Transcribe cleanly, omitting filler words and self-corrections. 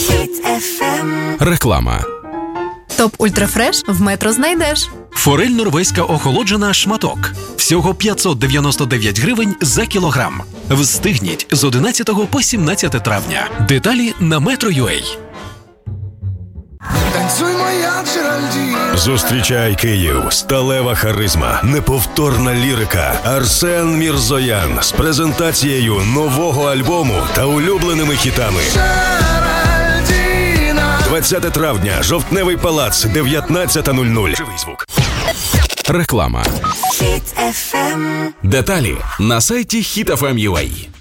Реклама. Топ Ультрафреш в Метро знайдеш. Форель норвезька охолоджена шматок. Всього 599 гривень за кілограм. Встигніть з 11 по 17 травня. Деталі на Metro.ua. Зустрічай Київ, сталева харизма, неповторна лірика. Арсен Мірзоян з презентацією нового альбому та улюбленими хітами. 20 травня, Жовтневий палац, 19:00. Живий звук. Реклама. Деталі на сайті HitFM.ua.